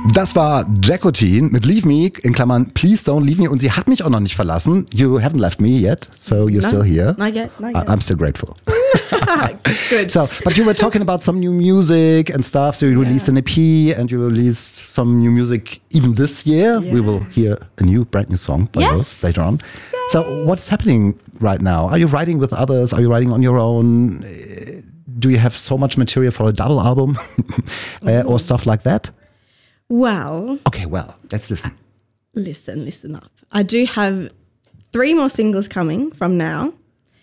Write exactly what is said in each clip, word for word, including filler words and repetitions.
Das war Jacqueline mit Leave Me, in Klammern Please Don't Leave Me. Und sie hat mich auch noch nicht verlassen. You haven't left me yet, so you're no, still here. Not yet, not yet. I'm still grateful. Good. So, but you were talking about some new music and stuff. So you released Yeah. an E P and you released some new music even this year. Yeah. We will hear a new, brand new song by Yes. yours later on. So what's happening right now? Are you writing with others? Are you writing on your own? Do you have so much material for a double album uh, or stuff like that? Well, Okay, well, let's listen. listen, listen up. I do have three more singles coming from now.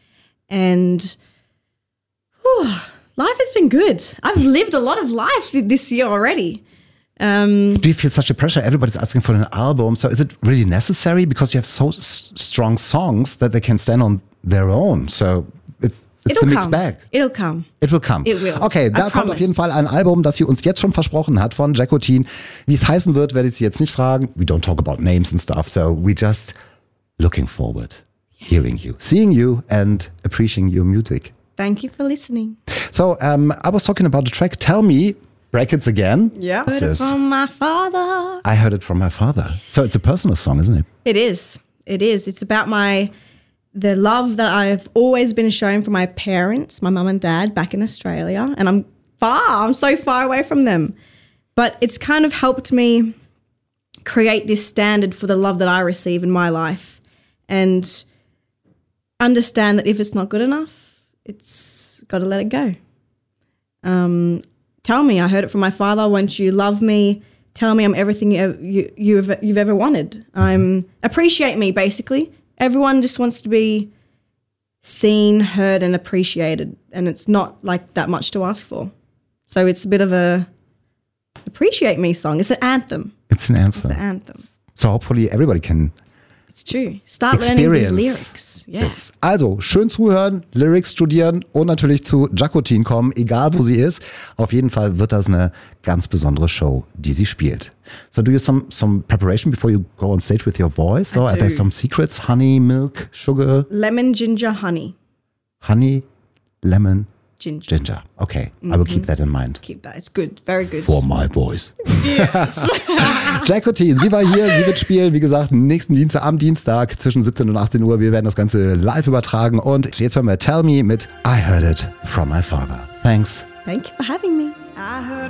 And whew, life has been good. I've lived a lot of life this year already. Um, Do you feel such a pressure? Everybody's asking for an album. So is it really necessary? Because you have so s- strong songs that they can stand on their own. So it's, it's a it'll mixed come. bag. It'll come. It will come. It will. Okay, I da kommt auf jeden promise. Fall ein Album, das sie uns jetzt schon versprochen hat von Jacqueline. Wie es heißen wird, werde ich sie jetzt nicht fragen. We don't talk about names and stuff. So we just looking forward, hearing you, seeing you and appreciating your music. Thank you for listening. So um, I was talking about the track Tell Me, brackets again. Yeah. This Heard it is- from my father. I heard it from my father. So it's a personal song, isn't it? It is. It is. It's about my the love that I've always been shown from my parents, my mum and dad back in Australia. And I'm far. I'm so far away from them. But it's kind of helped me create this standard for the love that I receive in my life and understand that if it's not good enough, it's got to let it go. Um, tell me, I heard it from my father, once you love me, tell me I'm everything you, you, you've, you've ever wanted. I'm appreciate me, basically. Everyone just wants to be seen, heard, and appreciated, and it's not like that much to ask for. So it's a bit of a appreciate me song. It's an anthem. It's an It's anthem. an anthem. So hopefully everybody can It's true. Start learning these experience lyrics. Yeah. this. Also, schön zuhören, Lyrics studieren und natürlich zu Jacqueline kommen, egal wo sie ist. Auf jeden Fall wird das eine ganz besondere Show, die sie spielt. So do you some some preparation before you go on stage with your voice? So I are there do. some secrets? Honey, milk, sugar, Lemon, ginger, honey. honey, lemon, Ginger. ginger. Okay, I will keep that in mind. Keep that. It's good. Very good. For my voice. Jacqueline, sie war hier, sie wird spielen, wie gesagt, nächsten Dienstag, am Dienstag zwischen siebzehn und achtzehn Uhr. Wir werden das Ganze live übertragen und jetzt hören wir Tell Me mit I Heard It From My Father. Thanks. Thank you for having me. I heard